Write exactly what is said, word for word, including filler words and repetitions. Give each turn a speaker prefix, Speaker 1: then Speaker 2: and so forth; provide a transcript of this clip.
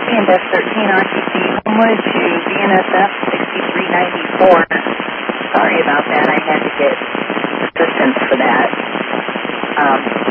Speaker 1: and F thirteen R T C Homewood to B N S F sixty-three ninety-four. Sorry about that. I had to get assistance for that. Um,